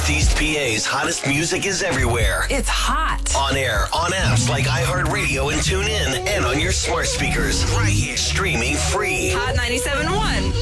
Northeast PA's hottest music is everywhere. It's hot. On air, on apps like iHeartRadio and TuneIn, and on your smart speakers. Right here. Streaming free. Hot 97.1.